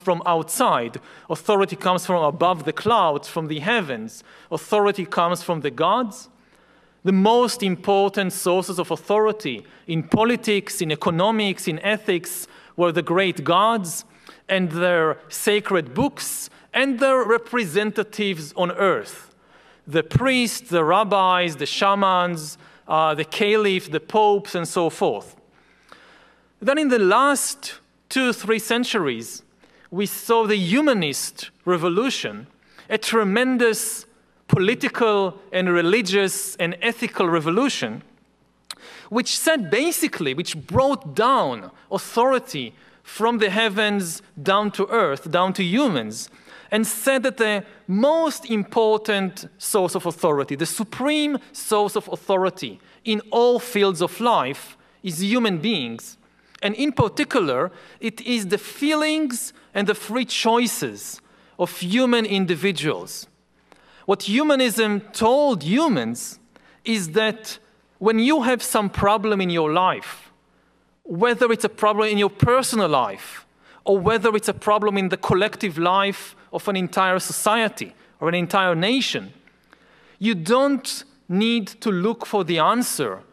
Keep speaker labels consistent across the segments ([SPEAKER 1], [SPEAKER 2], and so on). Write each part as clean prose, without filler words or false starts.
[SPEAKER 1] from outside. Authority comes from above the clouds, from the heavens. Authority comes from the gods. The most important sources of authority in politics, in economics, in ethics were the great gods and their sacred books and their representatives on earth. The priests, the rabbis, the shamans, the caliph, the popes, and so forth. Then in the last 2-3 centuries, we saw the humanist revolution, a tremendous political and religious and ethical revolution, which brought down authority from the heavens down to earth, down to humans, and said that the most important source of authority, the supreme source of authority in all fields of life is human beings. And in particular, it is the feelings and the free choices of human individuals. What humanism told humans is that when you have some problem in your life, whether it's a problem in your personal life, or whether it's a problem in the collective life of an entire society or an entire nation, you don't need to look for the answer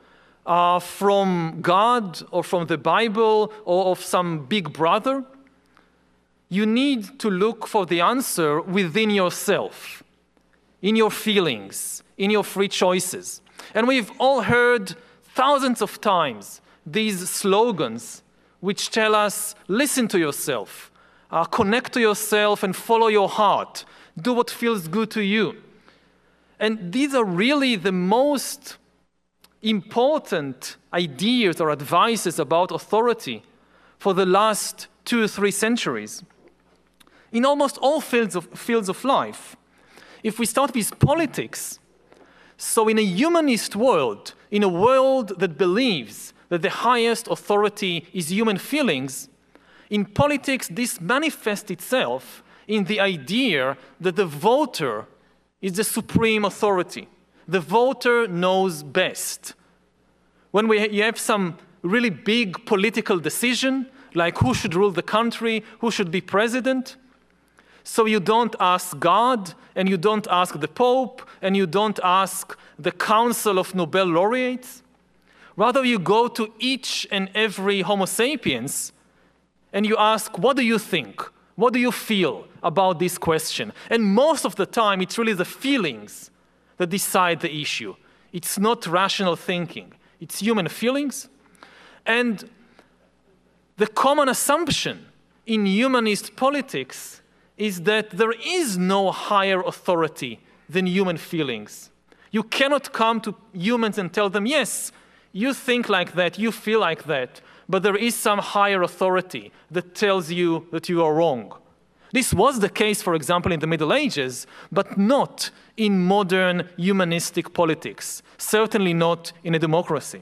[SPEAKER 1] from God or from the Bible or of some big brother. You need to look for the answer within yourself, in your feelings, in your free choices. And we've all heard thousands of times these slogans which tell us, listen to yourself, connect to yourself and follow your heart, do what feels good to you. And these are really the most important ideas or advices about authority for the last 2 or 3 centuries. In almost all fields of life. If we start with politics, so in a humanist world, in a world that believes that the highest authority is human feelings, in politics this manifests itself in the idea that the voter is the supreme authority. The voter knows best. When you have some really big political decision, like who should rule the country, who should be president, so you don't ask God, and you don't ask the Pope, and you don't ask the Council of Nobel laureates. Rather, you go to each and every Homo sapiens, and you ask, what do you think? What do you feel about this question? And most of the time, it's really the feelings that decide the issue. It's not rational thinking. It's human feelings. And the common assumption in humanist politics is that there is no higher authority than human feelings. You cannot come to humans and tell them, yes, you think like that, you feel like that, but there is some higher authority that tells you that you are wrong. This was the case, for example, in the Middle Ages, but not in modern humanistic politics, certainly not in a democracy.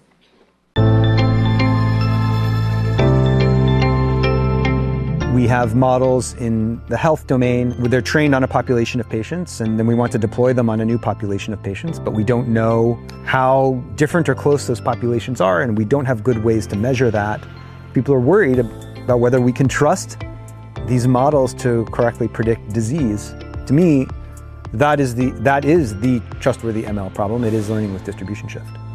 [SPEAKER 2] We have models in the health domain where they're trained on a population of patients, and then we want to deploy them on a new population of patients, but we don't know how different or close those populations are, and we don't have good ways to measure that. People are worried about whether we can trust these models to correctly predict disease. To me, that is the trustworthy ML problem. It is learning with distribution shift.